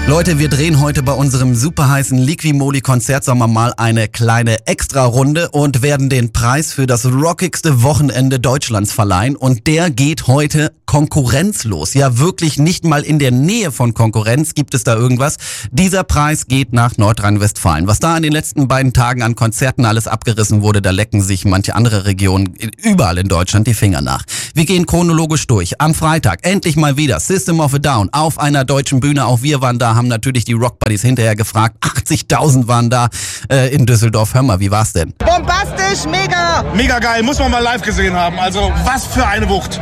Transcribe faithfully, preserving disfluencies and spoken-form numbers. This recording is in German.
Leute, wir drehen heute bei unserem superheißen Liqui-Moly-Konzertsommer mal eine kleine Extra-Runde und werden den Preis für das rockigste Wochenende Deutschlands verleihen. Und der geht heute konkurrenzlos. Ja, wirklich nicht mal in der Nähe von Konkurrenz gibt es da irgendwas. Dieser Preis geht nach Nordrhein-Westfalen. Was da in den letzten beiden Tagen an Konzerten alles abgerissen wurde, da lecken sich manche andere Regionen überall in Deutschland die Finger nach. Wir gehen chronologisch durch. Am Freitag endlich mal wieder System of a Down auf einer deutschen Bühne. Auch wir waren da, haben natürlich die Rock Buddies hinterher gefragt. achtzigtausend waren da äh, in Düsseldorf. Hör mal, wie war's denn? Bombastisch, mega! Mega geil, muss man mal live gesehen haben. Also was für eine Wucht.